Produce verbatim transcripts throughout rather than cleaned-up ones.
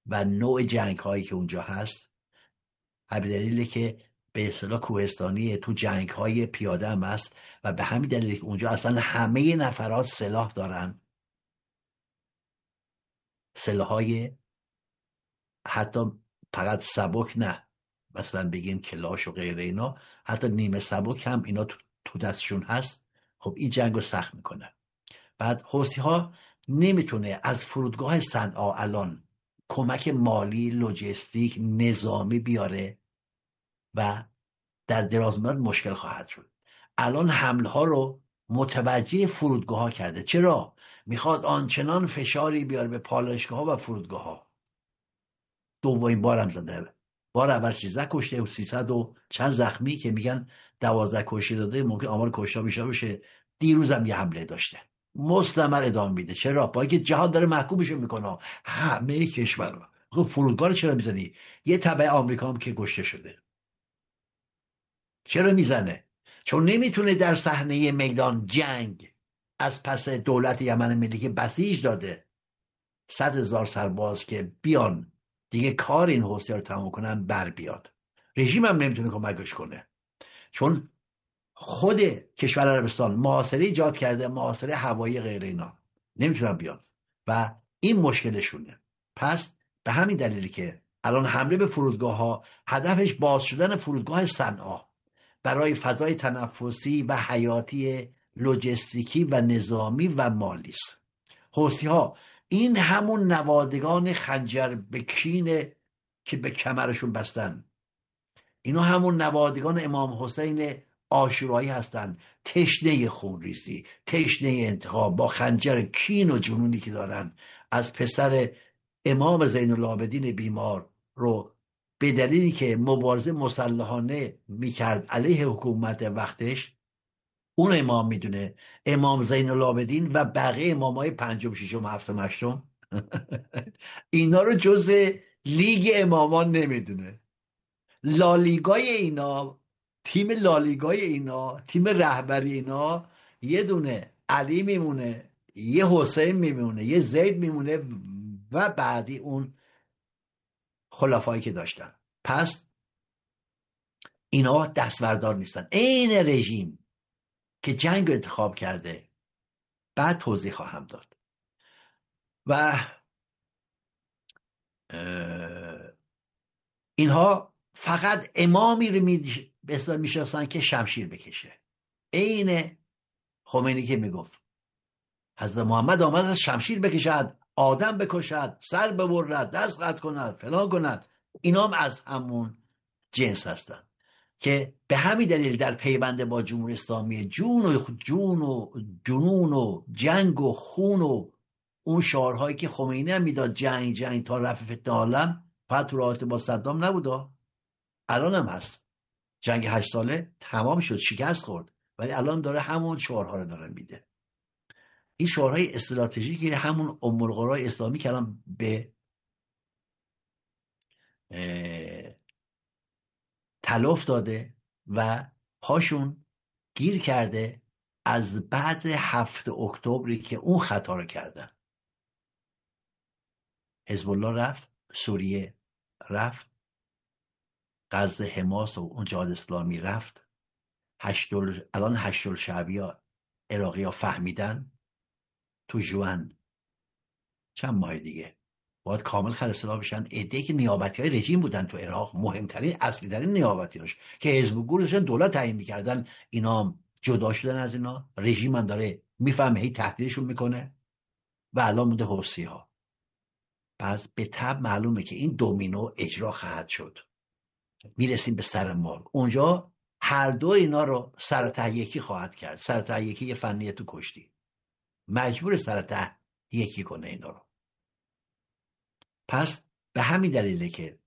و نوع جنگ هایی که اونجا هست، به دلیلی که به اصطلاح کوهستانی تو جنگ های پیاده هم هست و به همین دلیل که اونجا اصلا همه نفرات سلاح دارن، سلاح های حتی فقط سبک نه، مثلا بگیم کلاش و غیره اینا، حتی نیمه سبک هم اینا تو, تو دستشون هست. خب این جنگ رو سخت میکنه. بعد حوثی ها نمیتونه از فرودگاه صنعا الان کمک مالی، لوجستیک، نظامی بیاره و در دراز مدت مشکل خواهد شد. الان حمله ها رو متوجه فرودگاه ها کرده. چرا؟ میخواد آنچنان فشاری بیاره به پالایشگاه ها و فرودگاه ها. دومین بارم زده، بار اول سیزده کشته و سیصد و چند زخمی که میگن دوازده کشته داده، ممکن آمار کشته بیشتر بشه. دیروزم یه حمله داشته، مستمر ادامه میده. چرا؟ با اینکه جهاد داره محکومش میکنه همه کشورها. خب فرودگاه رو چرا میزنی؟ یه تبع آمریکا هم که کشته شده. چرا میزنه؟ چون نمیتونه در صحنه میدان جنگ از پس دولت یمن ملی که بسیج داده صد هزار سرباز که بیان دیگه کار این حوثی رو تمام کنن بر بیاد. رژیم هم نمیتونه کمکش کنه، چون خود کشور عربستان محاصره ایجاد کرده، محاصره هوایی غیر اینا، نمیتونن بیان و این مشکلشونه. پس به همین دلیلی که الان حمله به فرودگاه ها هدفش باز شدن فرودگاه صنعا برای فضای تنفسی و حیاتی لوجستیکی و نظامی و مالی است. حوثی ها این همون نوادگان خنجر به کینه که به کمرشون بستن، اینا همون نوادگان امام حسین عاشورایی هستن، تشنه خونریزی، تشنه انتقام، با خنجر کین و جنونی که دارن از پسر امام زین العابدین بیمار رو به دلیلی که مبارزه مسلحانه میکرد علیه حکومت وقتش، اون امام میدونه، امام زین العابدین و بقیه امامای پنجم، ششم، هفتم، هشتم اینا رو جز لیگ امامان نمیدونه. لالیگای اینا، تیم لالیگای اینا، تیم رهبری اینا، یه دونه علی میمونه، یه حسین میمونه، یه زید میمونه و بعدی اون خلفایی که داشتن. پس اینا دستوردار نیستن. این رژیم که جنگ انتخاب کرده، بعد توضیح خواهم داد. و اینها فقط امامی رو میشناسن که شمشیر بکشه. این خمینی که میگفت حضرت محمد آمد از شمشیر بکشد، آدم بکشد، سر ببرد، دست قطع کند، فلان کند. اینا هم از همون جنس هستن که به همین دلیل در پیوند با جمهوری اسلامی جون و جون و جنون و جنگ و خون و اون شعارهایی که خمینی هم میداد، جنگ جنگ تا رفع فتنه عالم، فقط تو رابطه با صدام نبوده، الان هم هست. جنگ هشت ساله تمام شد، شکست خورد، ولی الان داره همون شعارها رو داره میده. این شعارهای استراتژیکی همون ام القرى اسلامی که الان به تلف داده و پاشون گیر کرده از بعد هفت اکتبری که اون خطا رو کردن. حزب الله رفت، سوریه رفت، غزه حماس و اون جهاد اسلامی رفت، هشتل... الان هشتل شعبی ها عراقی ها فهمیدن تو جوان چند ماه دیگه باید کامل خرسلا بشن. عده‌ای که نیابتی های رژیم بودن تو عراق، مهمترین اصلی ترین نیابتی هاش که حزب گورشن دولت تعیین میکردن، اینا جدا شدن از اینا. رژیم هم داره میفهمه هی تهدیدشون میکنه و الان مونده حوثی ها. پس به طب معلومه که این دومینو اجرا خواهد شد. میرسیم به سر مال. اونجا هر دو اینا رو سرته یکی خواهد کرد. سرته یکی یه فنیه تو کشتی، مجبور سرته یکی کنه اینا رو. پس به همین دلیله که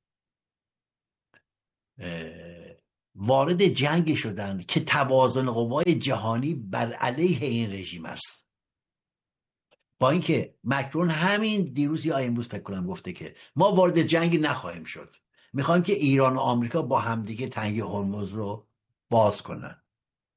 وارد جنگ شدن که توازن قوای جهانی بر علیه این رژیم است. با اینکه مکرون همین دیروز یا امروز فکر کنم گفته که ما وارد جنگ نخواهیم شد، میخوایم که ایران و آمریکا با همدیگه تنگ هرمز رو باز کنن،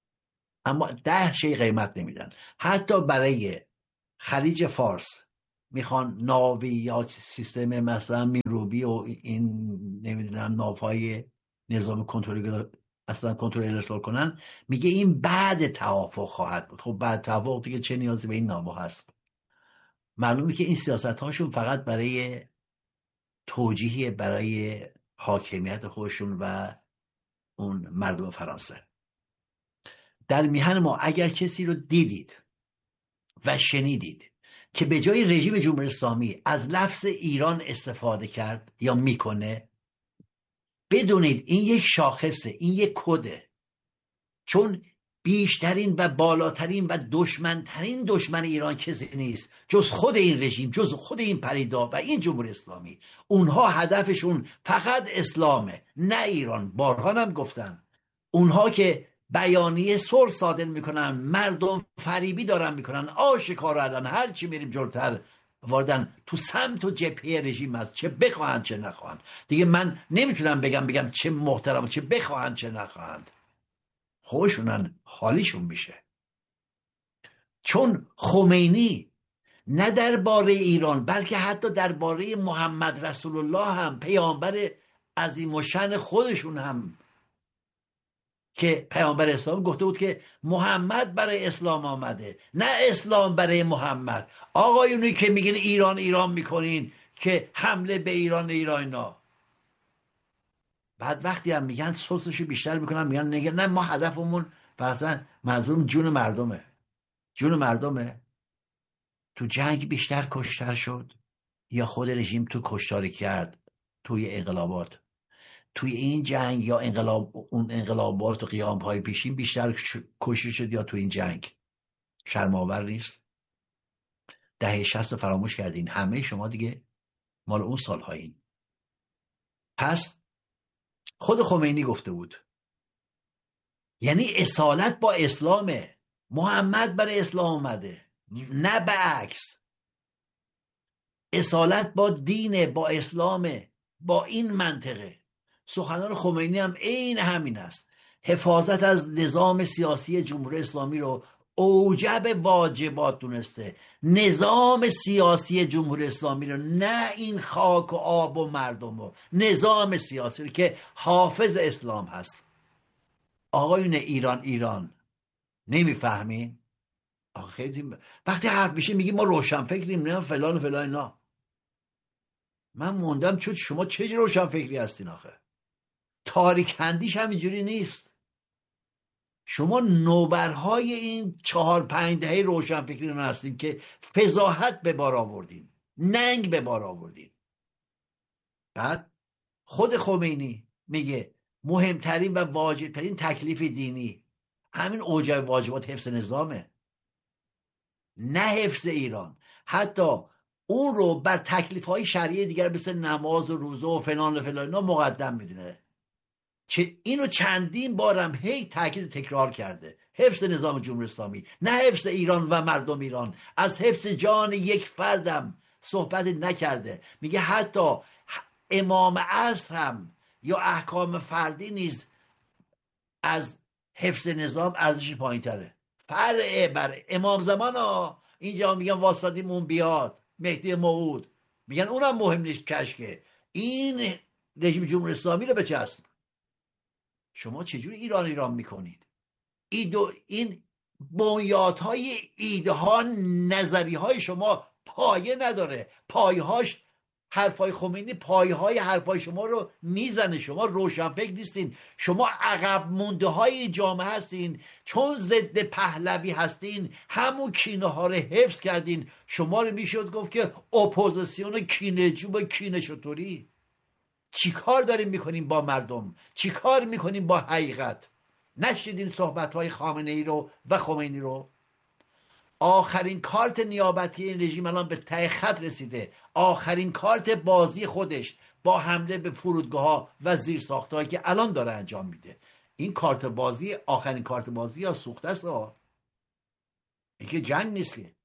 اما ده شی قیمت نمیدن. حتی برای خلیج فارس میخوان ناوی یا سیستم مثلا میروبی و این نمیدونم ناوهای نظام کنترل اصلا کنترل ارسال کنن، میگه این بعد توافق خواهد بود. خب بعد توافق دیگه چه نیازی به این ناوها هست؟ معلومه که این سیاست هاشون فقط برای توجیه، برای حاکمیت خودشون و اون مردم فرانسه. در میهن ما اگر کسی رو دیدید و شنیدید که به جای رژیم جمهوری اسلامی از لفظ ایران استفاده کرد یا میکنه، بدونید این یک شاخصه، این یک کده. چون بیشترین و بالاترین و دشمنترین دشمن ایران کسی نیست جز خود این رژیم، جز خود این پلیدا و این جمهوری اسلامی. اونها هدفشون فقط اسلامه، نه ایران. بارها هم گفتن اونها که بیانیه صلح صادر میکنن، مردم فریبی دارن میکنن، آشکارا الان هر چی میریم جلوتر واردن تو سمت و جبهه رژیم است، چه بخواهند چه نخواهند. دیگه من نمیتونم بگم بگم چه محترم، چه بخواهند چه نخواهند، خودشونن حالیشون میشه. چون خمینی نه درباره ایران بلکه حتی درباره محمد رسول الله هم، پیامبر عظیم الشأن خودشون هم که پیامبر اسلام گفته بود که محمد برای اسلام آمده، نه اسلام برای محمد. آقایونی که میگین ایران ایران میکنین که حمله به ایران ایران اینا، بعد وقتی هم میگن سوسشو بیشتر میکنن، میگن نگه نه ما هدفمون مثلا منظورم جون مردمه. جون مردمه. تو جنگ بیشتر کشتار شد یا خود رژیم تو کشتاری کرد توی انقلابات؟ توی این جنگ یا انقلاب اون انقلابات و قیام های پیشین بیشتر کشته شد یا توی این جنگ؟ شرم آور نیست؟ دهه شصت رو فراموش کردین همه شما دیگه، مال اون سال هایین. پس خود خمینی گفته بود، یعنی اصالت با اسلامه، محمد برای اسلام اومده، نه به عکس. اصالت با دینه، با اسلامه، با این منطقه. سخنان خمینی هم عین همین است. حفاظت از نظام سیاسی جمهوری اسلامی رو اوجب واجبات دونسته، نظام سیاسی جمهوری اسلامی رو، نه این خاک و آب و مردم رو، نظام سیاسی رو که حافظ اسلام هست. آقایون ایران ایران نمیفهمین؟ خیلی وقتی حرف میشه میگی ما روشن فکریم، نه فلان و فلان اینا. من موندم چون شما چه روشن فکری هستین آخه؟ تاریک اندیش همینجوری نیست. شما نوبرهای این چهار پنج دهه روشن فکری رو هستین که فضاحت به بار آوردین، ننگ به بار آوردین. بعد خود خمینی میگه مهمترین و واجبترین تکلیف دینی همین اوجب واجبات حفظ نظامه، نه حفظ ایران. حتی اون رو بر تکلیف های شرعی دیگر مثل نماز و روزه و فلان و فلان اینا مقدم میدونه. چه اینو چندین بارم هی تاکید تکرار کرده. حفظ نظام جمهوری اسلامی، نه حفظ ایران و مردم ایران. از حفظ جان یک فردم صحبت نکرده. میگه حتی امام عصر هم یا احکام فردی نیز از حفظ نظام ارزش پایین تره. فرع بر امام زمان ها. اینجا میگن واسطیمون بیاد، مهدی موعود، میگن اونم مهم نیست کشکه. این رژیم جمهوری اسلامی رو بچسب. شما چجوری ایران ایران میکنید؟ ایدو این بنیادهای ایده ها، نظری های شما پایه نداره. پایه هاش حرفای خمینی پایه های حرفای شما رو میزنه. شما روشن فکر نیستین، شما عقب مونده های جامعه هستین. چون ضد پهلوی هستین همون کینه ها رو حفظ کردین. شما رو میشد گفت که اپوزیسیون کینه جوب کینه شطوری. چی کار داریم میکنیم با مردم؟ چی کار میکنیم با حقیقت؟ نشدین صحبت های خامنه ای رو و خمینی رو؟ آخرین کارت نیابتی این رژیم الان به ته خط رسیده. آخرین کارت بازی خودش با حمله به فرودگاه ها و زیرساخت‌هایی که الان داره انجام میده. این کارت بازی آخرین کارت بازی یا سوخته است ها. این که جنگ نیست، که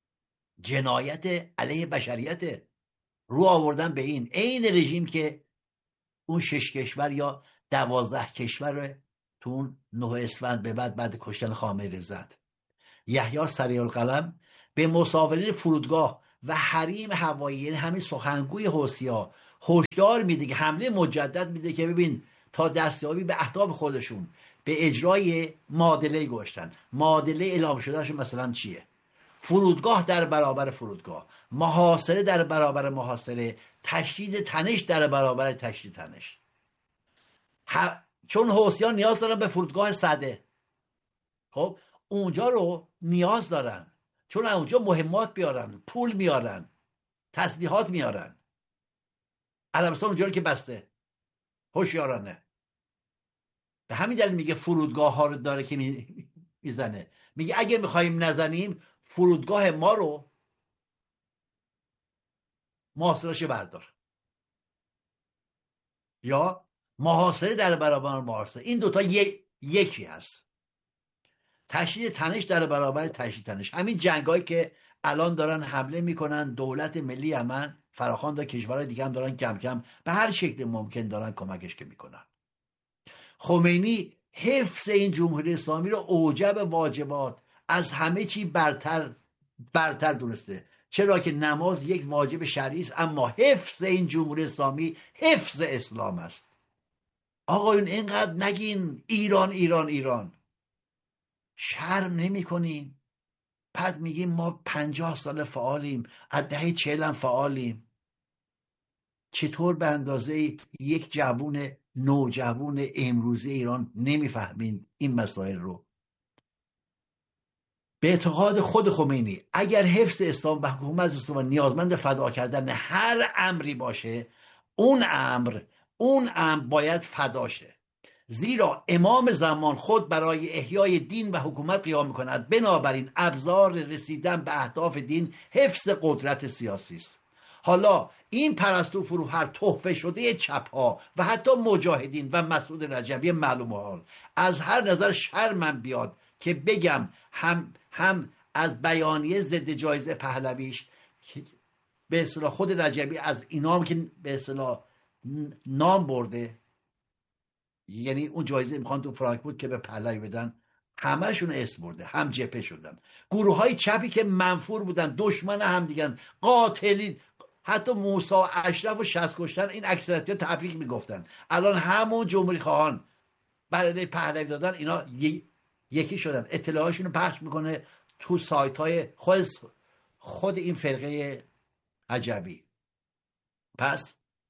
جنایت علیه بشریت. رو آوردن به این این رژیم که اون شش کشور یا دوازده کشور تو اون نه اسفند به بعد بعد کشتن خامنه‌ای زد. یحیی سریع القلم به مسافرین فرودگاه و حریم هوایی، یعنی همین سخنگوی حوثی‌ها هشدار میده که حمله مجدد میده که ببین تا دستیابی به اهداف خودشون به اجرای معادله گذاشتن. معادله اعلام شدهش مثلا چیه؟ فرودگاه در برابر فرودگاه، محاصره در برابر محاصره، تشدید تنش در برابر تشدید تنش. ه... چون حوثیان نیاز دارن به فرودگاه سده، خب اونجا رو نیاز دارن، چون اونجا مهمات بیارن، پول میارن، تسلیحات میارن. عربستان اونجا رو که بسته، هوشیارانه. به همین دلیل میگه فرودگاه ها رو داره که می... میزنه. میگه اگه میخوایم نزنیم فرودگاه ما رو محاصرهش بردار، یا محاصره در برابر محاصره. این دوتا ی... یکی هست. تشدید تنش در برابر تشدید تنش. همین جنگایی که الان دارن حمله میکنن دولت ملی یمن فراخوان، کشورهای دیگه هم دارن کم کم به هر شکل ممکن دارن کمکش که میکنن. خمینی حفظ این جمهوری اسلامی رو اوجب واجبات از همه چی برتر برتر دونسته، چرا که نماز یک واجب شرعی است، اما حفظ این جمهوری اسلامی حفظ اسلام است. آقایون اینقدر نگین ایران ایران ایران، شرم نمی کنین؟ بعد میگیم ما پنجاه سال فعالیم، از دهه چهل هم فعالیم. چطور به اندازه یک جوون نوجوان امروزی ایران نمیفهمین این مسائل رو؟ به اعتقاد خود خمینی اگر حفظ اسلام و حکومت اسلام نیازمند فدا کردن هر امری باشه، اون امر اون امر باید فدا شه، زیرا امام زمان خود برای احیای دین و حکومت قیام میکند. بنابراین ابزار رسیدن به اهداف دین حفظ قدرت سیاسی است. حالا این پرستو فروهر تحفه شده چپ ها و حتی مجاهدین و مسعود رجبی معلوم حال از هر نظر شرمم بیاد که بگم هم هم از بیانیه ضد جایزه پهلویش به اصطلاح خود رجبی از اینام که به اصطلاح نام برده، یعنی اون جایزه میخوان تو فرانکفورت که به پهلوی بدن، همهشون اسم برده، هم جبهه شدن. گروه های چپی که منفور بودن، دشمن هم دیگن، قاتلین، حتی موسی اشرف و شصت کشتن، این اکثریت ها تبریک میگفتن. الان همون جمهوری خواهان برای پهلوی دادن اینا یکی شدن، اطلاعاتشون رو پخش میکنه تو سایت های خود خود این فرقه عجبی. پس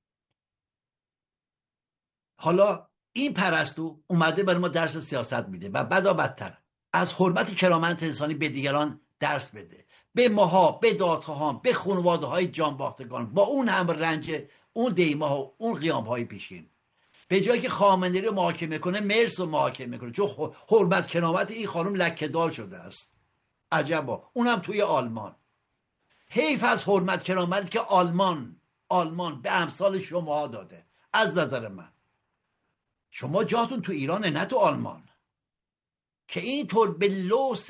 حالا این پرستو اومده برای ما درس سیاست میده و بدا بدتر از حرمت کرامت انسانی به دیگران درس بده، به ماها، به دادخواهان، به خانواده های جانباختگان، با اون هم رنج اون دیما ها، اون قیام های پیشین. به جایی که خامنه‌ای رو محاکمه کنه، مرس رو محاکمه کنه، چون حرمت کرامت این خانم لکه‌دار شده است. عجبا، اونم توی آلمان. حیف از حرمت کرامت که آلمان آلمان به امثال شما داده. از نظر من شما جاتون تو ایرانه، نه تو آلمان، که اینطور به لوس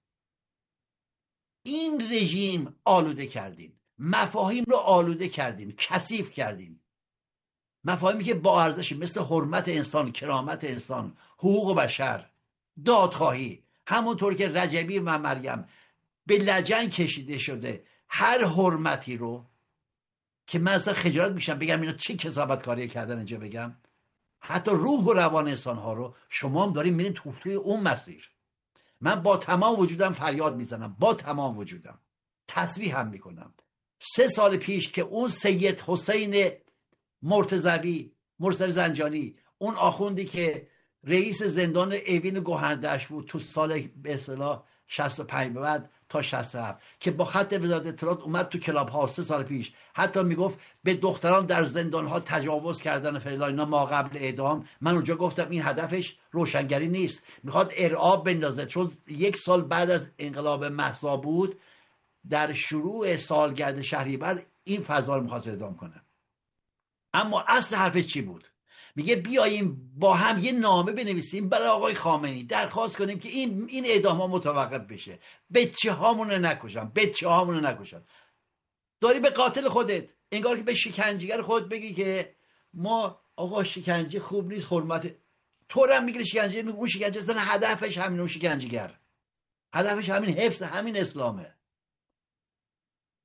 این رژیم آلوده کردین، مفاهیم رو آلوده کردین، کثیف کردین، مفاهیمی که با ارزشی مثل حرمت انسان، کرامت انسان، حقوق بشر، دادخواهی، همونطور که رجبی و مریم به لجن کشیده شده هر حرمتی رو که من اصلا خجالت میشم بگم اینا چه کذابت کاری کردن اینجا بگم، حتی روح و روان انسان ها رو شما هم دارین میرین تو توی اون مسیر. من با تمام وجودم فریاد میزنم، با تمام وجودم تصریح هم میکنم. سه سال پیش که اون سید حسین مرتضوی مرتضوی زنجانی، اون آخوندی که رئیس زندان اوین گوهردش بود تو سال به اصطلاح شصت و پنج بعد تا شصت و هفت، که با خط وزارت اطلاعات اومد تو کلاب ها سه سال پیش حتی میگفت به دختران در زندان ها تجاوز کردن فعلا اینا ما قبل اعدام. من اونجا گفتم این هدفش روشنگری نیست، میخواد ارعاب بندازه، چون یک سال بعد از انقلاب مهسا بود، در شروع سالگرد شهریور این فضا رو میخواد اعدام کنه. اما اصل حرفش چی بود؟ میگه بیاییم با هم یه نامه بنویسیم برای آقای خامنه‌ای، درخواست کنیم که این این اعدام ها متوقف بشه، بچه هامونو نکشن، بچه هامونو نکشن. داری به قاتل خودت، انگار که به شکنجهگر خود بگی که ما آقا شکنجه خوب نیست، حرمت تو رو هم میگیره شکنجه، میگه اون شکنجه اصلا هدفش همین، اون شکنجهگر هدفش همین حفظ همین اسلامه.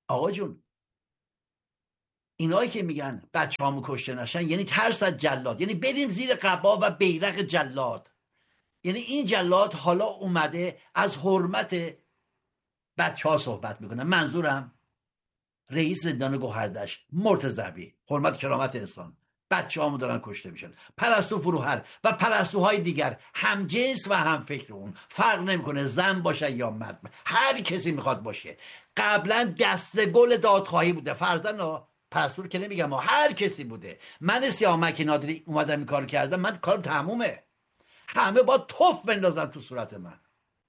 آقا جون، اینایی که میگن بچه هامو کشته نشن یعنی ترس از جلاد، یعنی بریم زیر قبا و بیرق جلاد. یعنی این جلاد حالا اومده از حرمت بچه ها صحبت میکنه. منظورم رئیس زندان گوهردشت مرتضوی، حرمت کرامت انسان. بچه هامو دارن کشته میشن. پرستو فروهر و پرستوهای دیگر، هم جنس و هم فکر اون، فرق نمیکنه زن باشه یا مرد، هر کسی میخواد باشه. قبلا دست گل دادخواهی بوده، فرزن پرستو رو که نمیگم، هر کسی بوده. من سیامک نادری اومدم این کار کردم، من کارم تمومه. همه با توف بندازن تو صورت من.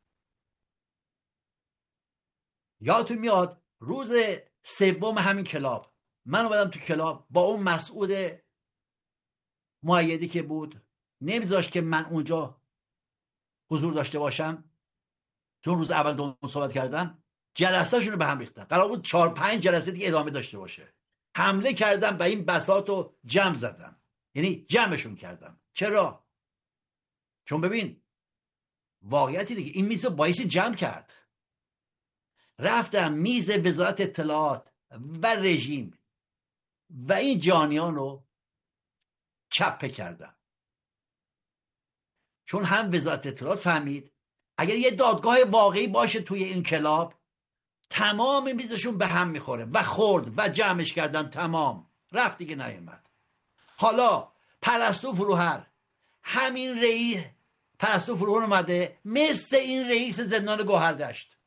یادتون میاد روز سوم همین کلاب من اومدم تو کلاب با اون مسعود مؤیدی که بود، نمیذاشت که من اونجا حضور داشته باشم، چون روز اول دوم صحبت کردم. جلسه‌شون رو به هم ریختن، قرار بود چهار پنج جلسه دیگه ادامه داشته باشه. حمله کردم و این بساط رو جمع زدم، یعنی جمعشون کردم. چرا؟ چون ببین واقعیتی دیگه این میز رو بایستی جمع کرد. رفتم میز وزارت اطلاعات و رژیم و این جانیان رو چپه کردم، چون هم وزارت اطلاعات فهمید اگر یه دادگاه واقعی باشه توی این کلاب تمام میزشون به هم میخوره و خورد و جمعش کردن، تمام رفت دیگه نیومد. حالا پرستو فروهر، همین رئیس پرستو فروهر اومده مثل این رئیس زندان گوهردشت